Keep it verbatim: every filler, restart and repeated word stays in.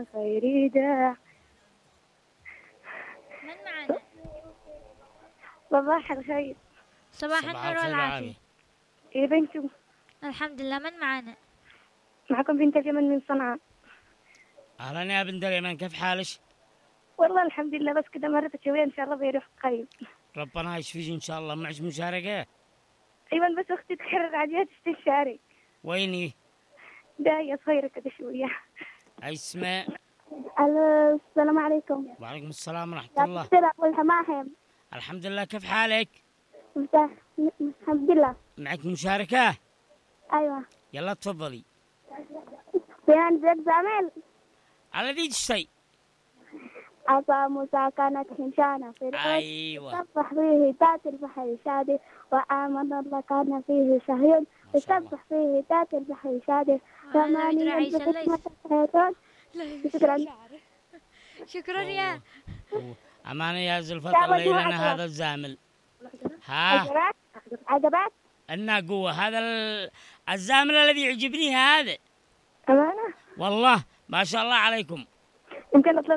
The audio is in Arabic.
خير داع. من معنا؟ صباح الخير. صباح صباح النور الخير والعافية. والعافية. يا بنتو الحمد لله. من معنا؟ معكم بنت اليمن من صنعاء. أهلا يا بنت اليمن، كيف حالك؟ والله الحمد لله، بس كده مرت شوية إن شاء الله بيروح قريب. ربنا يشفيك إن شاء الله. معك مشاركة؟ أيوة، بس أختي تكرر عليها تستشاري. ويني؟ داية صغيرة كده شوية. أي اسماء؟ ألو، السلام عليكم. وعليكم السلام ورحمة يا الله. دكتور أبو الحماهم. الحمد لله، كيف حالك؟ مفتاح. الحمد لله. معك مشاركة؟ أيوة. يلا تفضلي. في عندك زعمل. على ذي الشيء. عصا موسى كانت حنشانة في الأرض. أيوة. تسبح فيه تات البحر شادي، وآمن الله كان فيه شهيد. ما شاء الله. تسبح فيه تات البحر شادي. هذا ثمانية عيسى الليث. بحكمة الشيطان. شكرا. شكرا يا هو أمانة يا زلفة تعال الليل مجموعة أنا كلام. هذا الزامل. ها؟ عجبك؟ عجبك؟ أنا قوة هذا ال- الزامل الذي يعجبني هذا. أمانة. والله ما شاء الله عليكم. يمكن أطلب